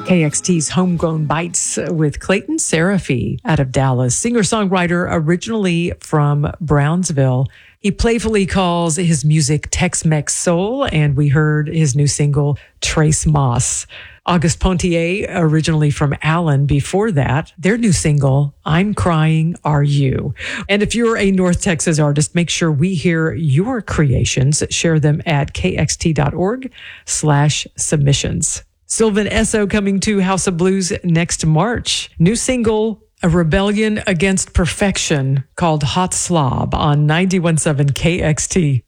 KXT's Homegrown Bites with Clayton Seraphy out of Dallas. Singer-songwriter originally from Brownsville. He playfully calls his music Tex-Mex Soul, and we heard his new single, Trace Moss. August Pontier, originally from Allen before that, their new single, I'm Crying, Are You? And if you're a North Texas artist, make sure we hear your creations. Share them at kxt.org/submissions. Sylvan Esso coming to House of Blues next March. New single, A Rebellion Against Perfection, called Hot Slob on 91.7 KXT.